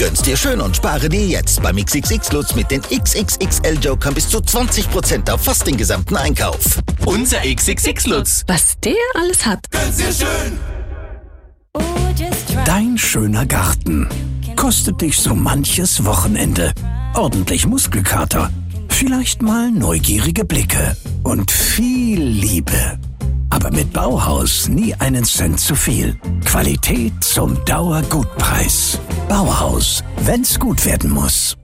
Gönn's dir schön und spare dir jetzt beim XXX Lutz mit den XXXL Jokern bis zu 20% auf fast den gesamten Einkauf. Unser XXX Lutz. Was der alles hat. Gönn's dir schön. Dein schöner Garten kostet dich so manches Wochenende. Ordentlich Muskelkater, vielleicht mal neugierige Blicke und viel Liebe. Aber mit Bauhaus nie einen Cent zu viel. Qualität zum Dauergutpreis. Bauhaus, wenn's gut werden muss.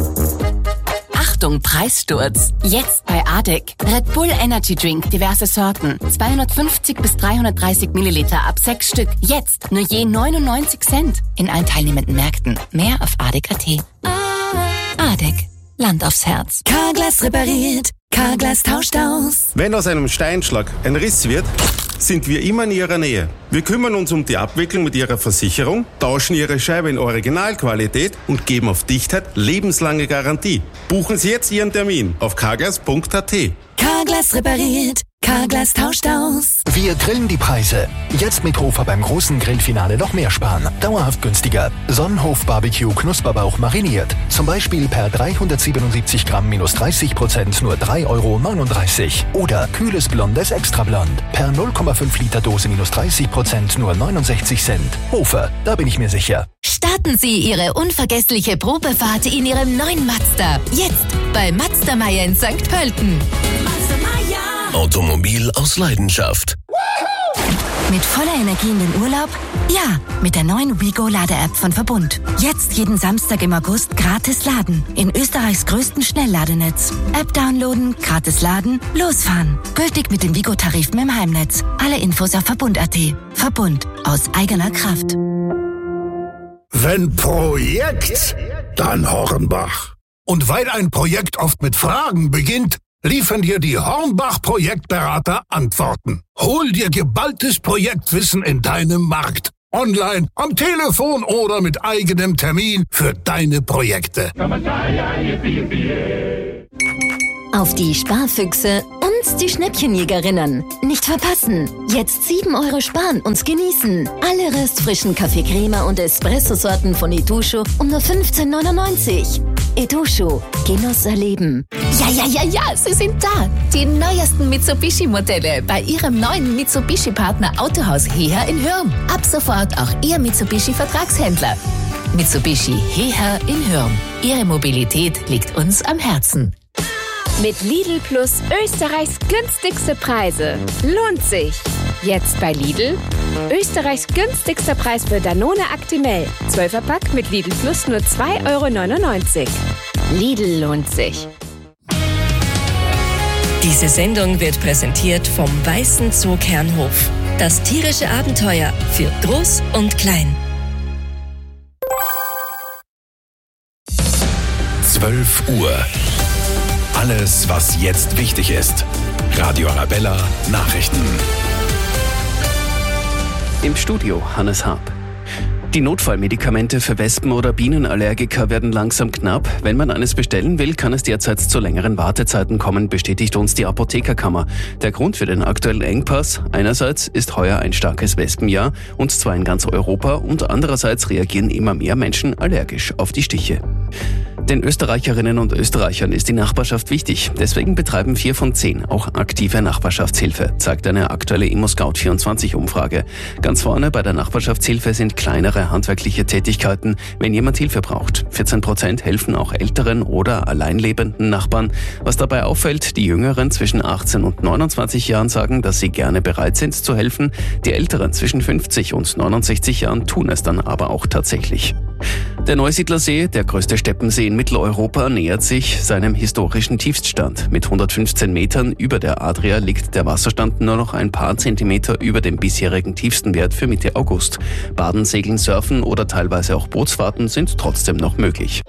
Achtung, Preissturz. Jetzt bei ADEC. Red Bull Energy Drink, diverse Sorten. 250 bis 330 Milliliter ab 6 Stück. Jetzt nur je 99 Cent. In allen teilnehmenden Märkten. Mehr auf ADEC.at. ADEC. Land aufs Herz. Carglass repariert. Carglass tauscht aus. Wenn aus einem Steinschlag ein Riss wird, sind wir immer in Ihrer Nähe. Wir kümmern uns um die Abwicklung mit Ihrer Versicherung, tauschen Ihre Scheibe in Originalqualität und geben auf Dichtheit lebenslange Garantie. Buchen Sie jetzt Ihren Termin auf carglass.at. Carglass repariert. Carglass tauscht aus. Wir grillen die Preise. Jetzt mit Hofer beim großen Grillfinale noch mehr sparen. Dauerhaft günstiger. Sonnenhof Barbecue Knusperbauch mariniert. Zum Beispiel per 377 Gramm minus 30% nur 3,39 €. Oder kühles Blondes Extrablond. Per 0,5 Liter Dose minus 30% nur 69 Cent. Hofer, da bin ich mir sicher. Starten Sie Ihre unvergessliche Probefahrt in Ihrem neuen Mazda. Jetzt bei Mazda Meier in St. Pölten. Automobil aus Leidenschaft. Mit voller Energie in den Urlaub? Ja, mit der neuen WeGo-Lade-App von Verbund. Jetzt jeden Samstag im August gratis laden. In Österreichs größten Schnellladenetz. App downloaden, gratis laden, losfahren. Gültig mit den WeGo-Tarifen im Heimnetz. Alle Infos auf Verbund.at. Verbund. Aus eigener Kraft. Wenn Projekt, dann Hornbach. Und weil ein Projekt oft mit Fragen beginnt, liefern dir die Hornbach-Projektberater Antworten. Hol dir geballtes Projektwissen in deinem Markt. Online, am Telefon oder mit eigenem Termin für deine Projekte. Auf die Sparfüchse und die Schnäppchenjägerinnen. Nicht verpassen. Jetzt 7 € sparen und genießen. Alle restfrischen Kaffee-Crema und Espresso-Sorten von Itochu um nur 15,99 €. Itochu. Genuss erleben. Ja, sie sind da. Die neuesten Mitsubishi-Modelle bei Ihrem neuen Mitsubishi-Partner Autohaus Heher in Hürm. Ab sofort auch Ihr Mitsubishi-Vertragshändler. Mitsubishi Heher in Hürm. Ihre Mobilität liegt uns am Herzen. Mit Lidl Plus Österreichs günstigste Preise. Lohnt sich. Jetzt bei Lidl. Österreichs günstigster Preis für Danone Actimel. 12er-Pack mit Lidl Plus nur 2,99 €. Lidl lohnt sich. Diese Sendung wird präsentiert vom Weißen Zoo Kernhof. Das tierische Abenteuer für Groß und Klein. 12 Uhr. Alles, was jetzt wichtig ist. Radio Arabella Nachrichten. Im Studio Hannes Haab. Die Notfallmedikamente für Wespen- oder Bienenallergiker werden langsam knapp. Wenn man eines bestellen will, kann es derzeit zu längeren Wartezeiten kommen, bestätigt uns die Apothekerkammer. Der Grund für den aktuellen Engpass: einerseits ist heuer ein starkes Wespenjahr, und zwar in ganz Europa, und andererseits reagieren immer mehr Menschen allergisch auf die Stiche. Den Österreicherinnen und Österreichern ist die Nachbarschaft wichtig. Deswegen betreiben 4 von 10 auch aktive Nachbarschaftshilfe, zeigt eine aktuelle ImmoScout24-Umfrage. Ganz vorne bei der Nachbarschaftshilfe sind kleinere handwerkliche Tätigkeiten, wenn jemand Hilfe braucht. 14% helfen auch älteren oder alleinlebenden Nachbarn. Was dabei auffällt: die Jüngeren zwischen 18 und 29 Jahren sagen, dass sie gerne bereit sind zu helfen. Die Älteren zwischen 50 und 69 Jahren tun es dann aber auch tatsächlich. Der Neusiedlersee, der größte Steppensee in Mitteleuropa, nähert sich seinem historischen Tiefststand. Mit 115 Metern über der Adria liegt der Wasserstand nur noch ein paar Zentimeter über dem bisherigen tiefsten Wert für Mitte August. Baden, Segeln, Surfen oder teilweise auch Bootsfahrten sind trotzdem noch möglich.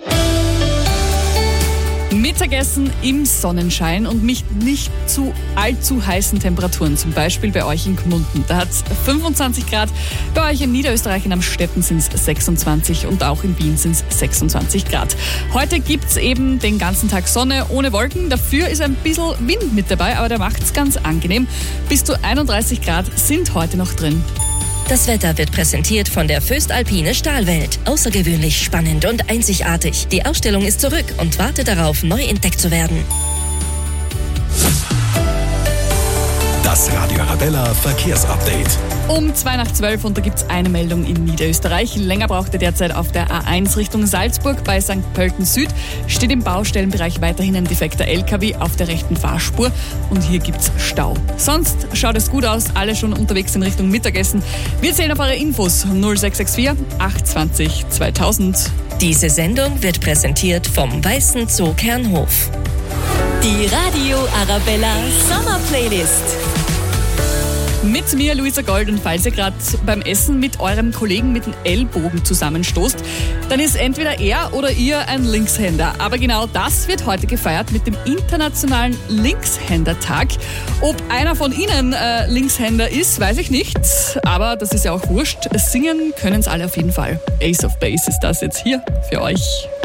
Mittagessen im Sonnenschein und nicht zu allzu heißen Temperaturen, zum Beispiel bei euch in Gmunden. Da hat es 25 Grad, bei euch in Niederösterreich in Amstetten sind es 26 und auch in Wien sind es 26 Grad. Heute gibt es eben den ganzen Tag Sonne ohne Wolken, dafür ist ein bisschen Wind mit dabei, aber der macht es ganz angenehm. Bis zu 31 Grad sind heute noch drin. Das Wetter wird präsentiert von der Föstalpine Stahlwelt. Außergewöhnlich spannend und einzigartig. Die Ausstellung ist zurück und wartet darauf, neu entdeckt zu werden. Das Radio Arabella Verkehrsupdate. Um 11:02 und da gibt es eine Meldung in Niederösterreich. Länger braucht ihr derzeit auf der A1 Richtung Salzburg bei St. Pölten Süd. Steht im Baustellenbereich weiterhin ein defekter LKW auf der rechten Fahrspur und hier gibt's Stau. Sonst schaut es gut aus, alle schon unterwegs in Richtung Mittagessen. Wir zählen auf eure Infos 0664 820 2000. Diese Sendung wird präsentiert vom Weißen Zoo Kernhof. Die Radio Arabella Sommerplaylist. Mit mir, Luisa Gold, und falls ihr gerade beim Essen mit eurem Kollegen mit den Ellbogen zusammenstoßt, dann ist entweder er oder ihr ein Linkshänder. Aber genau das wird heute gefeiert mit dem Internationalen Linkshändertag. Ob einer von Ihnen Linkshänder ist, weiß ich nicht. Aber das ist ja auch wurscht. Singen können es alle auf jeden Fall. Ace of Base ist das jetzt hier für euch.